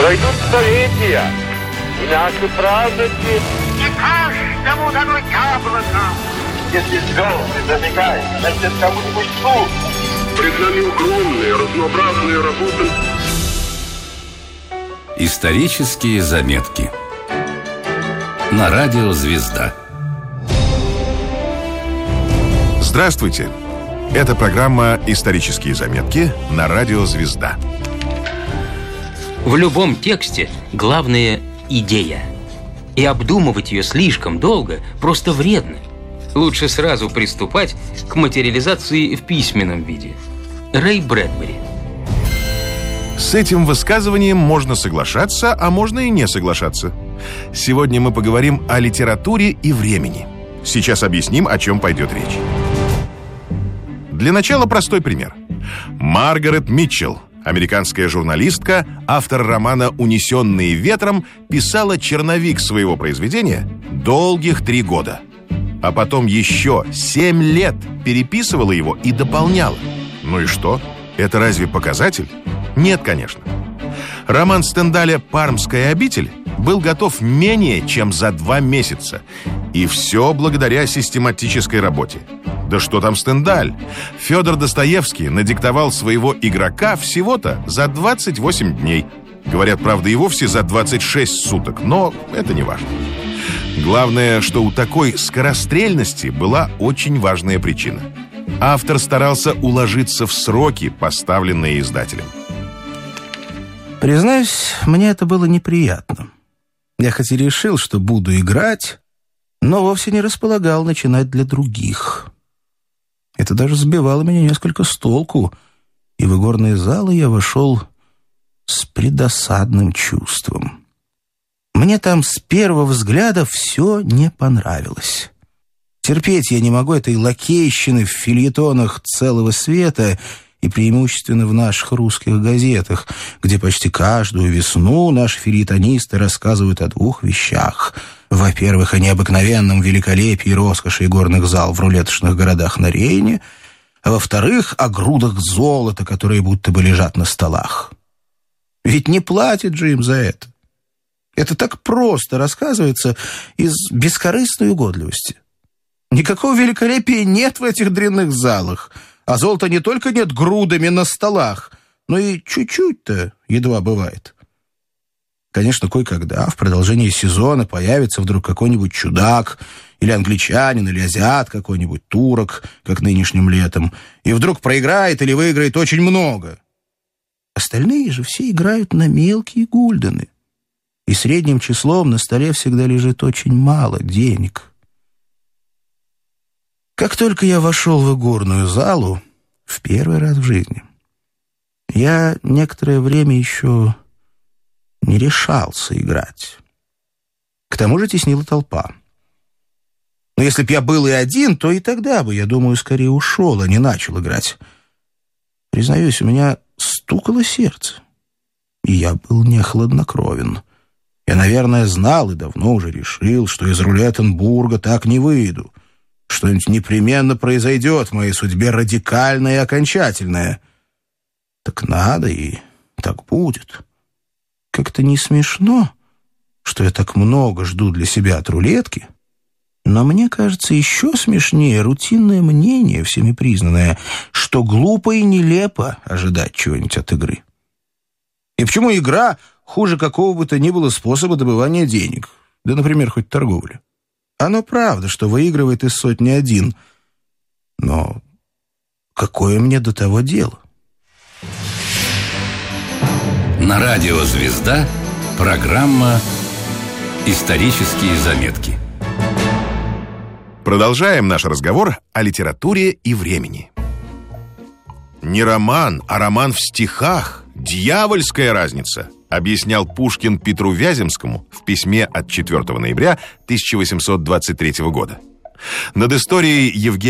Пройдут столетия, и наши праздники... Не каждому дано яблоко. Если звезды забегают, значит, кому-нибудь суд. Пред нами огромные, разнообразные работы. Исторические заметки на радио «Звезда». Здравствуйте! Это программа «Исторические заметки» на радио «Звезда». В любом тексте главное – идея. И обдумывать ее слишком долго просто вредно. Лучше сразу приступать к материализации в письменном виде. Рэй Брэдбери. С этим высказыванием можно соглашаться, а можно и не соглашаться. Сегодня мы поговорим о литературе и времени. Сейчас объясним, о чем пойдет речь. Для начала простой пример. Маргарет Митчелл, американская журналистка, автор романа «Унесенные ветром», писала черновик своего произведения долгих 3 года. А потом еще 7 лет переписывала его и дополняла. Ну и что? Это разве показатель? Нет, конечно. Роман Стендаля «Пармская обитель» был готов менее чем за 2 месяца. И все благодаря систематической работе. Да что там Стендаль? Федор Достоевский надиктовал своего игрока всего-то за 28 дней. Говорят, правда, и вовсе за 26 суток, но это не важно. Главное, что у такой скорострельности была очень важная причина. Автор старался уложиться в сроки, поставленные издателем. Признаюсь, мне это было неприятно. Я хоть и решил, что буду играть, но вовсе не располагал начинать для других. Это даже сбивало меня несколько с толку, и в игорные залы я вошел с предосадным чувством. Мне там с первого взгляда все не понравилось. Терпеть я не могу этой лакейщины в фельетонах целого света и преимущественно в наших русских газетах, где почти каждую весну наши фельетонисты рассказывают о 2 вещах. Во-первых, о необыкновенном великолепии и роскоши игорных зал в рулеточных городах на Рейне, а во-вторых, о грудах золота, которые будто бы лежат на столах. Ведь не платят же им за это. Это так просто рассказывается из бескорыстной угодливости. Никакого великолепия нет в этих дрянных залах, а золота не только нет грудами на столах, но и чуть-чуть-то едва бывает. Конечно, кое-когда в продолжении сезона появится вдруг какой-нибудь чудак, или англичанин, или азиат какой-нибудь, турок, как нынешним летом, и вдруг проиграет или выиграет очень много. Остальные же все играют на мелкие гульдены, и средним числом на столе всегда лежит очень мало денег. Как только я вошел в игорную залу, в первый раз в жизни, я некоторое время еще не решался играть. К тому же теснила толпа. Но если б я был и один, то и тогда бы, я думаю, скорее ушел, а не начал играть. Признаюсь, у меня стукало сердце, и я был не хладнокровен. Я, наверное, знал и давно уже решил, что из Рулеттенбурга так не выйду. Что-нибудь непременно произойдет в моей судьбе радикальное и окончательное. Так надо, и так будет. Как-то не смешно, что я так много жду для себя от рулетки, но мне кажется еще смешнее рутинное мнение, всеми признанное, что глупо и нелепо ожидать чего-нибудь от игры. И почему игра хуже какого бы то ни было способа добывания денег, да, например, хоть торговля? Оно правда, что выигрывает из сотни один, но какое мне до того дело? На радио «Звезда» программа «Исторические заметки». Продолжаем наш разговор о литературе и времени. Не роман, а роман в стихах. Дьявольская разница, объяснял Пушкин Петру Вяземскому в письме от 4 ноября 1823 года. Над историей Евгения